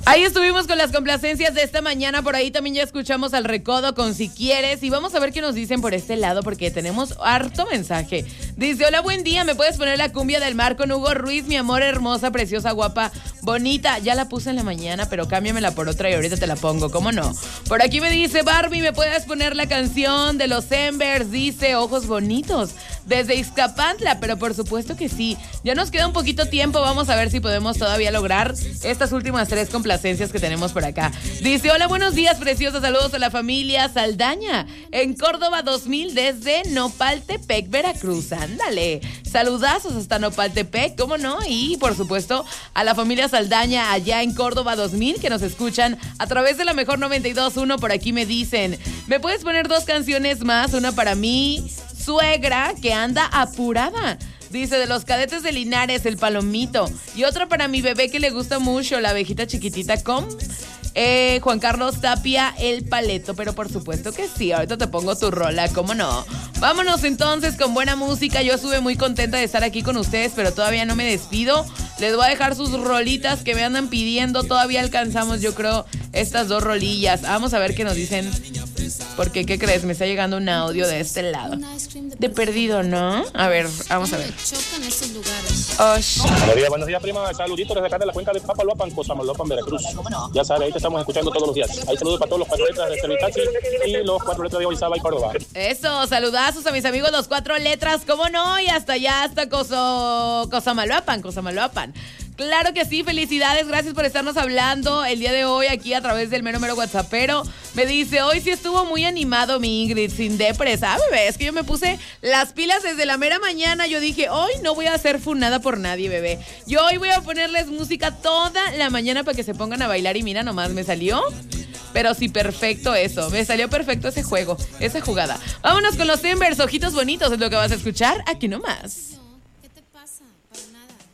Ahí estuvimos con las complacencias de esta mañana. Por ahí también ya escuchamos al Recodo con Si Quieres. Y vamos a ver qué nos dicen por este lado, porque tenemos harto mensaje. Dice: hola, buen día, ¿me puedes poner la cumbia del mar con Hugo Ruiz? Mi amor, hermosa, preciosa, guapa, bonita. Ya la puse en la mañana, pero cámbiamela por otra y ahorita te la pongo, ¿cómo no? Por aquí me dice: Barbie, ¿me puedes poner la canción de los Embers? Dice: ojos bonitos, desde Ixcapantla. Pero por supuesto que sí. Ya nos queda un poquito tiempo. Vamos a ver si podemos todavía lograr estas últimas 3 complacencias que tenemos por acá. Dice: hola, buenos días, preciosos, saludos a la familia Saldaña en Córdoba 2000 desde Nopaltepec, Veracruz. Ándale, saludazos hasta Nopaltepec, ¿cómo no? Y por supuesto a la familia Saldaña allá en Córdoba 2000 que nos escuchan a través de la mejor 92.1. Por aquí me dicen: ¿me puedes poner 2 canciones más? Una para mi suegra que anda apurada. Dice: de los Cadetes de Linares, El Palomito. Y otra para mi bebé que le gusta mucho, la abejita chiquitita con Juan Carlos Tapia, El Paleto. Pero por supuesto que sí, ahorita te pongo tu rola, ¿cómo no? Vámonos entonces con buena música. Yo estuve muy contenta de estar aquí con ustedes, pero todavía no me despido. Les voy a dejar sus rolitas que me andan pidiendo. Todavía alcanzamos, yo creo, estas 2 rolillas. Vamos a ver qué nos dicen. Porque, ¿qué crees? Me está llegando un audio de este lado. De perdido, ¿no? A ver, vamos a ver. Buenos días, prima. Saluditos desde acá de la cuenca de Papaloapan, Cosamaloapan, Veracruz. Ya sabes, ahí te estamos escuchando todos los días. Ahí saludos para todos los 4 letras de Servitaxi y los 4 letras de Orizaba y Córdoba. Eso, saludazos a mis amigos, los 4 letras, ¿cómo no? Y hasta allá, hasta Cosamaloapan. Claro que sí, felicidades, gracias por estarnos hablando el día de hoy aquí a través del mero WhatsAppero. Me dice: hoy sí estuvo muy animado mi Ingrid, sin depres. Bebé, es que yo me puse las pilas desde la mera mañana. Yo dije: hoy no voy a hacer funada por nadie, bebé. Yo hoy voy a ponerles música toda la mañana para que se pongan a bailar. Y mira, nomás me salió. Pero sí, perfecto eso. Me salió perfecto ese juego, esa jugada. Vámonos con los Embers, ojitos bonitos, es lo que vas a escuchar aquí nomás.